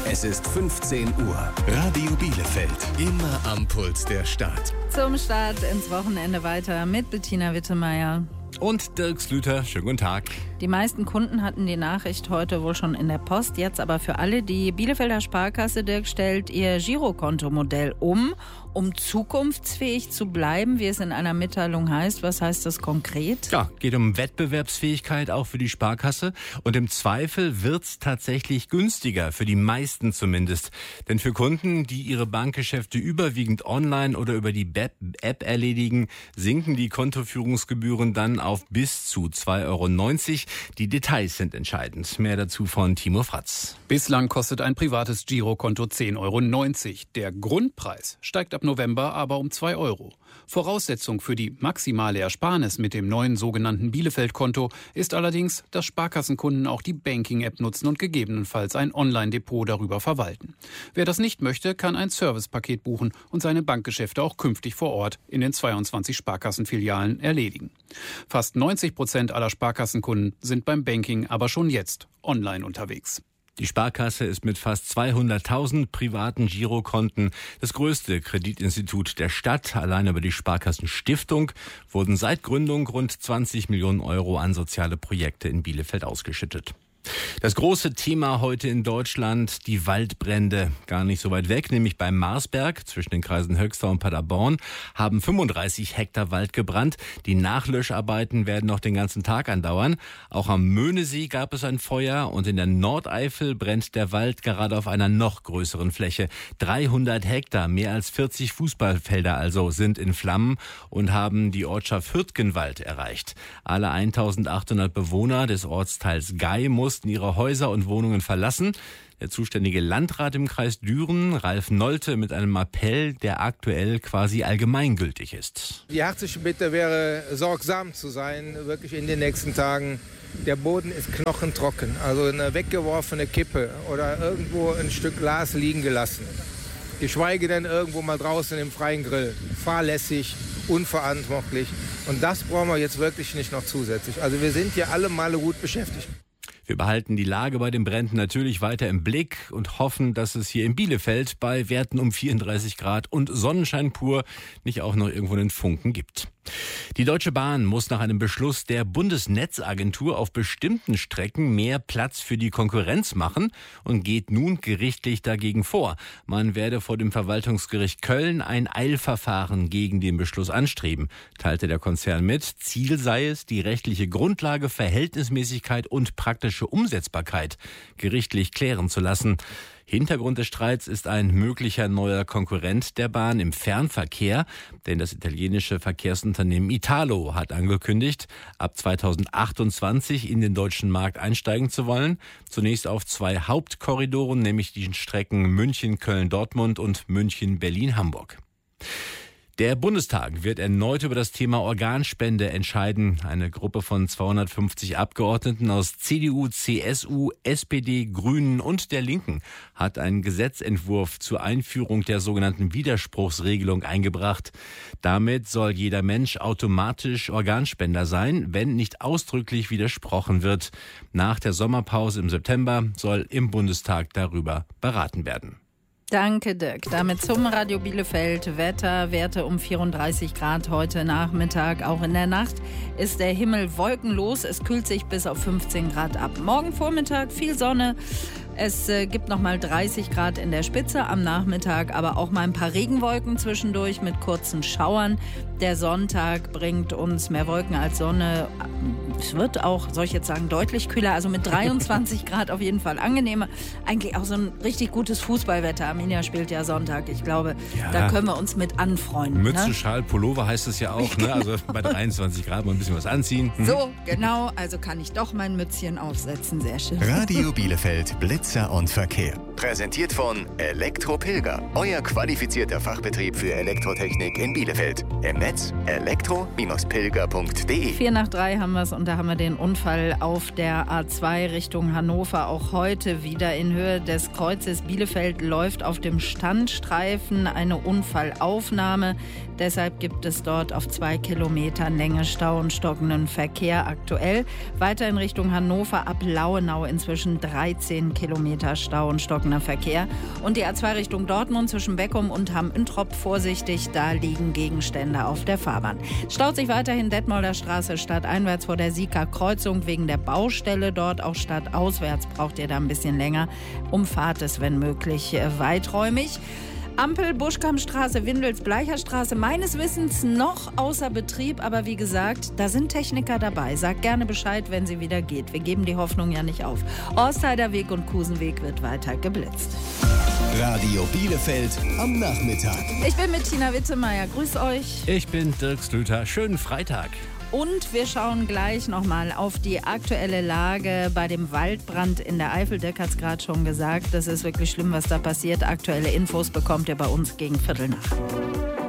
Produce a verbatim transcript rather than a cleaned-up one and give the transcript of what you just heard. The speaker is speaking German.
Es ist fünfzehn Uhr. Radio Bielefeld. Immer am Puls der Stadt. Zum Start ins Wochenende weiter mit Bettina Wittemeier. Und Dirk Slüter, schönen guten Tag. Die meisten Kunden hatten die Nachricht heute wohl schon in der Post. Jetzt aber für alle, die Bielefelder Sparkasse, Dirk, stellt ihr Girokontomodell um, um zukunftsfähig zu bleiben, wie es in einer Mitteilung heißt. Was heißt das konkret? Ja, geht um Wettbewerbsfähigkeit auch für die Sparkasse. Und im Zweifel wird's tatsächlich günstiger, für die meisten zumindest. Denn für Kunden, die ihre Bankgeschäfte überwiegend online oder über die App erledigen, sinken die Kontoführungsgebühren dann auf bis zu zwei Euro neunzig. Die Details sind entscheidend. Mehr dazu von Timo Fratz. Bislang kostet ein privates Girokonto zehn Euro neunzig. Der Grundpreis steigt ab November aber um zwei Euro. Voraussetzung für die maximale Ersparnis mit dem neuen sogenannten Bielefeld-Konto ist allerdings, dass Sparkassenkunden auch die Banking-App nutzen und gegebenenfalls ein Online-Depot darüber verwalten. Wer das nicht möchte, kann ein Servicepaket buchen und seine Bankgeschäfte auch künftig vor Ort in den zweiundzwanzig Sparkassenfilialen erledigen. Fast neunzig Prozent aller Sparkassenkunden sind beim Banking aber schon jetzt online unterwegs. Die Sparkasse ist mit fast zweihunderttausend privaten Girokonten das größte Kreditinstitut der Stadt. Allein über die Sparkassenstiftung wurden seit Gründung rund zwanzig Millionen Euro an soziale Projekte in Bielefeld ausgeschüttet. Das große Thema heute in Deutschland, die Waldbrände. Gar nicht so weit weg, nämlich beim Marsberg zwischen den Kreisen Höxter und Paderborn haben fünfunddreißig Hektar Wald gebrannt. Die Nachlöscharbeiten werden noch den ganzen Tag andauern. Auch am Möhnesee gab es ein Feuer und in der Nordeifel brennt der Wald gerade auf einer noch größeren Fläche. dreihundert Hektar, mehr als vierzig Fußballfelder also, sind in Flammen und haben die Ortschaft Hürtgenwald erreicht. Alle eintausendachthundert Bewohner des Ortsteils Gei mussten ihre Häuser und Wohnungen verlassen. Der zuständige Landrat im Kreis Düren, Ralf Nolte, mit einem Appell, der aktuell quasi allgemeingültig ist. Die herzliche Bitte wäre, sorgsam zu sein, wirklich in den nächsten Tagen. Der Boden ist knochentrocken, also eine weggeworfene Kippe oder irgendwo ein Stück Glas liegen gelassen. Geschweige denn irgendwo mal draußen im freien Grill. Fahrlässig, unverantwortlich. Und das brauchen wir jetzt wirklich nicht noch zusätzlich. Also wir sind hier alle Male gut beschäftigt. Wir behalten die Lage bei den Bränden natürlich weiter im Blick und hoffen, dass es hier in Bielefeld bei Werten um vierunddreißig Grad und Sonnenschein pur nicht auch noch irgendwo einen Funken gibt. Die Deutsche Bahn muss nach einem Beschluss der Bundesnetzagentur auf bestimmten Strecken mehr Platz für die Konkurrenz machen und geht nun gerichtlich dagegen vor. Man werde vor dem Verwaltungsgericht Köln ein Eilverfahren gegen den Beschluss anstreben, teilte der Konzern mit. Ziel sei es, die rechtliche Grundlage, Verhältnismäßigkeit und praktische Umsetzbarkeit gerichtlich klären zu lassen. Hintergrund des Streits ist ein möglicher neuer Konkurrent der Bahn im Fernverkehr, denn das italienische Verkehrsunternehmen Italo hat angekündigt, ab zweitausendachtundzwanzig in den deutschen Markt einsteigen zu wollen. Zunächst auf zwei Hauptkorridoren, nämlich die Strecken München-Köln-Dortmund und München-Berlin-Hamburg. Der Bundestag wird erneut über das Thema Organspende entscheiden. Eine Gruppe von zweihundertfünfzig Abgeordneten aus C D U, C S U, S P D, Grünen und der Linken hat einen Gesetzentwurf zur Einführung der sogenannten Widerspruchsregelung eingebracht. Damit soll jeder Mensch automatisch Organspender sein, wenn nicht ausdrücklich widersprochen wird. Nach der Sommerpause im September soll im Bundestag darüber beraten werden. Danke, Dirk. Damit zum Radio Bielefeld Wetter. Werte um vierunddreißig Grad heute Nachmittag. Auch in der Nacht ist der Himmel wolkenlos. Es kühlt sich bis auf fünfzehn Grad ab. Morgen Vormittag viel Sonne. Es äh, gibt noch mal dreißig Grad in der Spitze am Nachmittag, aber auch mal ein paar Regenwolken zwischendurch mit kurzen Schauern. Der Sonntag bringt uns mehr Wolken als Sonne. Es wird auch, soll ich jetzt sagen, deutlich kühler, also mit dreiundzwanzig Grad auf jeden Fall angenehmer. Eigentlich auch so ein richtig gutes Fußballwetter. Arminia spielt ja Sonntag. Ich glaube, ja, da können wir uns mit anfreunden. Mütze, ne? Schal, Pullover heißt es ja auch. Ne? Also bei dreiundzwanzig Grad mal ein bisschen was anziehen. Mhm. So, genau. Also kann ich doch mein Mützchen aufsetzen. Sehr schön. Radio Bielefeld, Blitzer und Verkehr. Präsentiert von Elektro-Pilger. Euer qualifizierter Fachbetrieb für Elektrotechnik in Bielefeld. Im Netz elektro Bindestrich pilger punkt de. Vier nach drei haben wir es und da haben wir den Unfall auf der A zwei Richtung Hannover. Auch heute wieder in Höhe des Kreuzes Bielefeld läuft auf dem Standstreifen eine Unfallaufnahme. Deshalb gibt es dort auf zwei Kilometern Länge Stau und stockenden Verkehr aktuell. Weiter in Richtung Hannover ab Lauenau inzwischen dreizehn Kilometer Stau und stockender Verkehr. Und die A zwei Richtung Dortmund zwischen Beckum und Hamm-Introp vorsichtig, da liegen Gegenstände auf der Fahrbahn. Staut sich weiterhin Detmolder Straße stadteinwärts vor der Sieger Kreuzung wegen der Baustelle dort. Auch stadtauswärts braucht ihr da ein bisschen länger. Umfahrt es, wenn möglich, weiträumig. Ampel, Buschkammstraße, Windels, Bleicherstraße, meines Wissens noch außer Betrieb. Aber wie gesagt, da sind Techniker dabei. Sagt gerne Bescheid, wenn sie wieder geht. Wir geben die Hoffnung ja nicht auf. Orstheider Weg und Kusenweg wird weiter geblitzt. Radio Bielefeld am Nachmittag. Ich bin mit Tina Wittemeyer. Grüß euch. Ich bin Dirk Slüter. Schönen Freitag. Und wir schauen gleich nochmal auf die aktuelle Lage bei dem Waldbrand in der Eifel. Dirk hat es gerade schon gesagt, das ist wirklich schlimm, was da passiert. Aktuelle Infos bekommt ihr bei uns gegen Viertel nach.